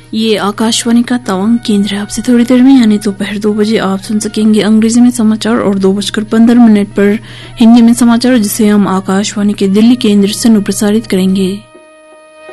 ये आकाशवाणी का तवांग केंद्र है। आपसे थोड़ी देर में यानी दोपहर 2 बजे आप सुन सकेंगे अंग्रेजी में समाचार और 2:15 पर हिंदी में समाचार, जिसे हम आकाशवाणी के दिल्ली केंद्र से प्रसारित करेंगे।